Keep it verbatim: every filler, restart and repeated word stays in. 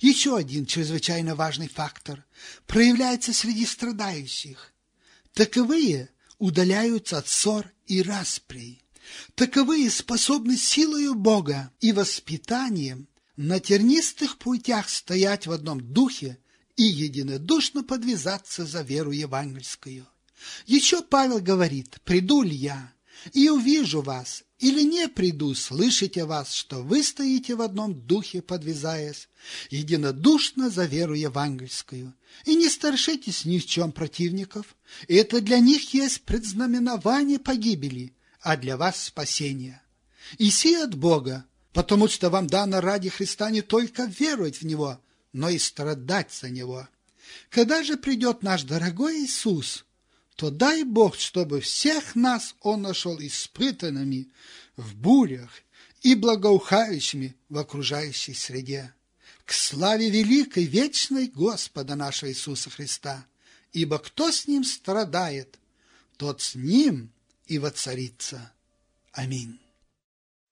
Еще один чрезвычайно важный фактор проявляется среди страдающих. Таковые удаляются от ссор и расприй. Таковые способны силою Бога и воспитанием на тернистых путях стоять в одном духе и единодушно подвязаться за веру евангельскую. Еще Павел говорит: «Приду ли я, и увижу вас, или не приду, слышите вас, что вы стоите в одном духе, подвязаясь, единодушно за веру евангельскую, и не страшитесь ни в чем противников, и это для них есть предзнаменование погибели, а для вас спасение. И сие от Бога, потому что вам дано ради Христа не только веровать в Него, но и страдать за Него. Когда же придет наш дорогой Иисус, то дай Бог, чтобы всех нас Он нашел испытанными в бурях и благоухающими в окружающей среде. К славе великой, вечной Господа нашего Иисуса Христа, ибо кто с Ним страдает, тот с Ним и воцарится. Аминь.